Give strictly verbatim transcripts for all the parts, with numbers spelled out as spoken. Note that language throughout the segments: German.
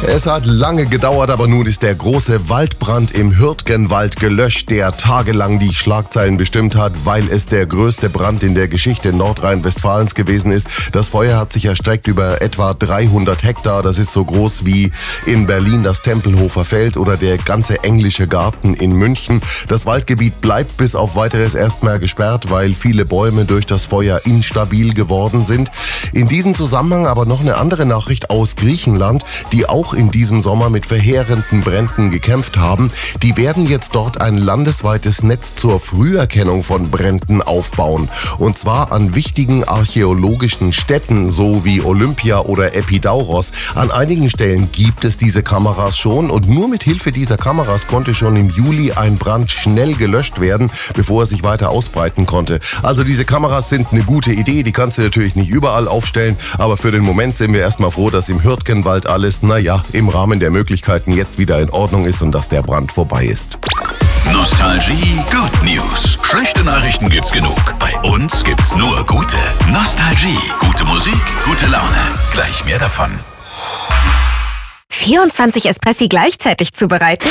Es hat lange gedauert, aber nun ist der große Waldbrand im Hürtgenwald gelöscht, der tagelang die Schlagzeilen bestimmt hat, weil es der größte Brand in der Geschichte Nordrhein-Westfalens gewesen ist. Das Feuer hat sich erstreckt über etwa dreihundert Hektar. Das ist so groß wie in Berlin das Tempelhofer Feld oder der ganze Englische Garten in München. Das Waldgebiet bleibt bis auf Weiteres erstmal gesperrt, weil viele Bäume durch das Feuer instabil geworden sind. In diesem Zusammenhang aber noch eine andere Nachricht aus Griechenland, die auch in diesem Sommer mit verheerenden Bränden gekämpft haben. Die werden jetzt dort ein landesweites Netz zur Früherkennung von Bränden aufbauen. Und zwar an wichtigen archäologischen Stätten, so wie Olympia oder Epidauros. An einigen Stellen gibt es diese Kameras schon und nur mit Hilfe dieser Kameras konnte schon im Juli ein Brand schnell gelöscht werden, bevor er sich weiter ausbreiten konnte. Also diese Kameras sind eine gute Idee, die kannst du natürlich nicht überall aufstellen, aber für den Moment sind wir erstmal froh, dass im Hürtgenwald alles, naja, im Rahmen der Möglichkeiten jetzt wieder in Ordnung ist und dass der Brand vorbei ist. Nostalgie Good News. Schlechte Nachrichten gibt's genug. Bei uns gibt's nur gute. Nostalgie. Gute Musik, gute Laune. Gleich mehr davon. vierundzwanzig Espressi gleichzeitig zubereiten?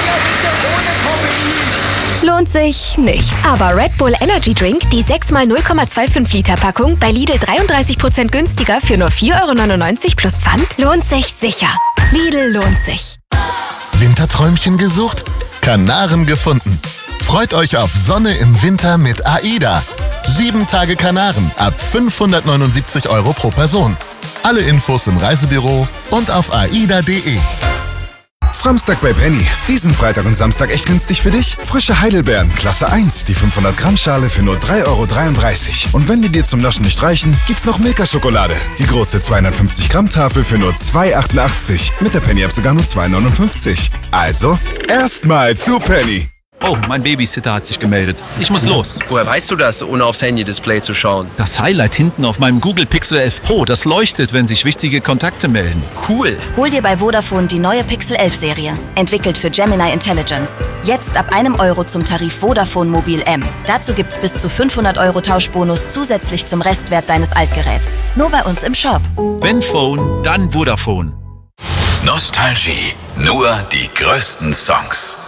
Lohnt sich nicht. Aber Red Bull Energy Drink, die sechs mal null Komma fünfundzwanzig Liter Packung, bei Lidl dreiunddreißig Prozent günstiger für nur vier Euro neunundneunzig plus Pfand, lohnt sich sicher. Lidl lohnt sich. Winterträumchen gesucht? Kanaren gefunden. Freut euch auf Sonne im Winter mit AIDA. Sieben Tage Kanaren ab fünfhundertneunundsiebzig Euro pro Person. Alle Infos im Reisebüro und auf aida punkt de. Samstag bei Penny. Diesen Freitag und Samstag echt günstig für dich? Frische Heidelbeeren, Klasse eins, die fünfhundert Gramm Schale für nur drei Euro dreiunddreißig. Und wenn die dir zum Naschen nicht reichen, gibt's noch Milka-Schokolade. Die große zweihundertfünfzig Gramm Tafel für nur zwei Euro achtundachtzig. Mit der Penny-App sogar nur zwei Euro neunundfünfzig. Also, erstmal zu Penny. Oh, mein Babysitter hat sich gemeldet. Ich muss los. Woher weißt du das, ohne aufs Handy-Display zu schauen? Das Highlight hinten auf meinem Google Pixel elf Pro, das leuchtet, wenn sich wichtige Kontakte melden. Cool. Hol dir bei Vodafone die neue Pixel elf Serie. Entwickelt für Gemini Intelligence. Jetzt ab einem Euro zum Tarif Vodafone Mobil M. Dazu gibt's bis zu fünfhundert Euro Tauschbonus zusätzlich zum Restwert deines Altgeräts. Nur bei uns im Shop. Wenn Phone, dann Vodafone. Nostalgie. Nur die größten Songs.